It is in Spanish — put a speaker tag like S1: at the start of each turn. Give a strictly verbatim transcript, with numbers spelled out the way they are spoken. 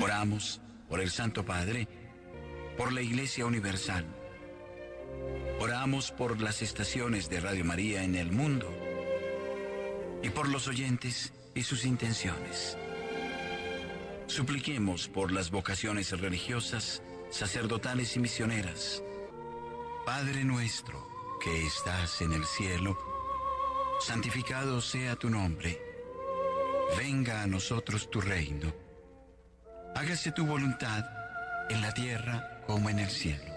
S1: Oramos por el Santo Padre, por la Iglesia Universal. Oramos por las estaciones de Radio María en el mundo y por los oyentes y sus intenciones. Supliquemos por las vocaciones religiosas, sacerdotales y misioneras. Padre nuestro, que estás en el cielo, santificado sea tu nombre. Venga a nosotros tu reino. Hágase tu voluntad en la tierra como en el cielo.